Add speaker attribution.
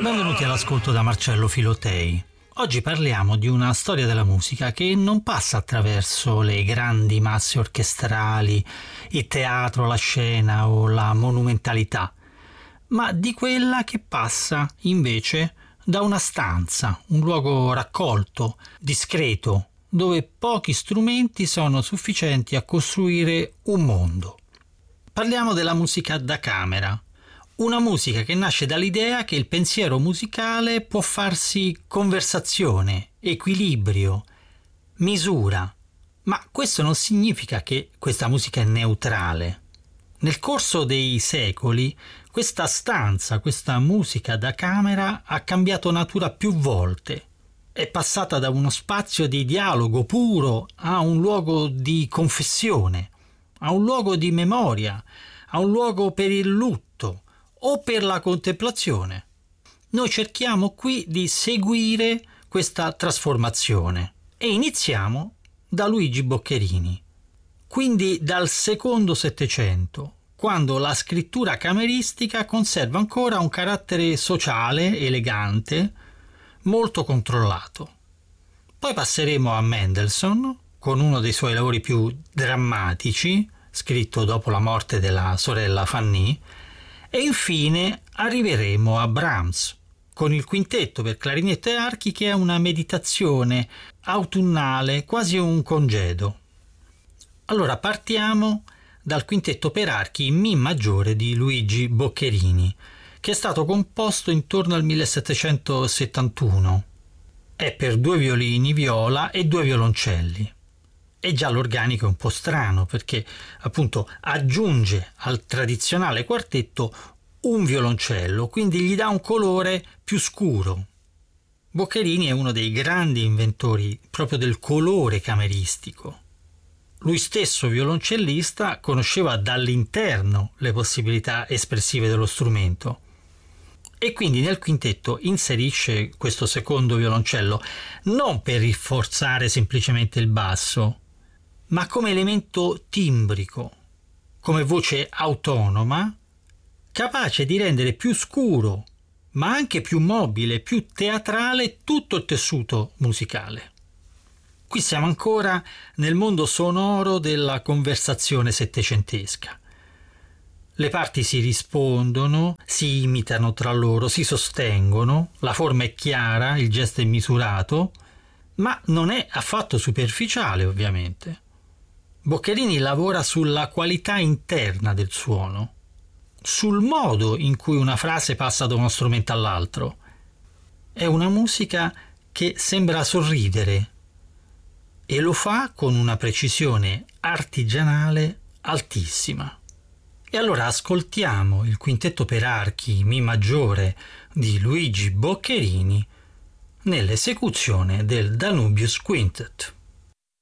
Speaker 1: Benvenuti all'ascolto da Marcello Filotei. Oggi parliamo di una storia della musica che non passa attraverso le grandi masse orchestrali, il teatro, la scena o la monumentalità, ma di quella che passa invece da una stanza, un luogo raccolto, discreto, dove pochi strumenti sono sufficienti a costruire un mondo. Parliamo della musica da camera. Una musica che nasce dall'idea che il pensiero musicale può farsi conversazione, equilibrio, misura, ma questo non significa che questa musica è neutrale. Nel corso dei secoli questa stanza, questa musica da camera ha cambiato natura più volte. È passata da uno spazio di dialogo puro a un luogo di confessione, a un luogo di memoria, a un luogo per il lutto o per la contemplazione. Noi cerchiamo qui di seguire questa trasformazione e iniziamo da Luigi Boccherini, quindi dal secondo Settecento, quando la scrittura cameristica conserva ancora un carattere sociale, elegante, molto controllato. Poi passeremo a Mendelssohn, con uno dei suoi lavori più drammatici, scritto dopo la morte della sorella Fanny, e infine arriveremo a Brahms, con il quintetto per clarinetto e archi, che è una meditazione autunnale, quasi un congedo. Allora partiamo dal quintetto per archi in Mi maggiore di Luigi Boccherini, che è stato composto intorno al 1771. È per 2 violini, viola e 2 violoncelli. E già l'organico è un po' strano, perché appunto aggiunge al tradizionale quartetto un violoncello, quindi gli dà un colore più scuro. Boccherini è uno dei grandi inventori proprio del colore cameristico. Lui stesso, violoncellista, conosceva dall'interno le possibilità espressive dello strumento e quindi nel quintetto inserisce questo secondo violoncello non per rinforzare semplicemente il basso, ma come elemento timbrico, come voce autonoma, capace di rendere più scuro, ma anche più mobile, più teatrale tutto il tessuto musicale. Qui siamo ancora nel mondo sonoro della conversazione settecentesca. Le parti si rispondono, si imitano tra loro, si sostengono, la forma è chiara, il gesto è misurato, ma non è affatto superficiale, ovviamente. Boccherini lavora sulla qualità interna del suono, sul modo in cui una frase passa da uno strumento all'altro. È una musica che sembra sorridere e lo fa con una precisione artigianale altissima. E allora ascoltiamo il quintetto per archi Mi maggiore di Luigi Boccherini nell'esecuzione del Danubius Quintet.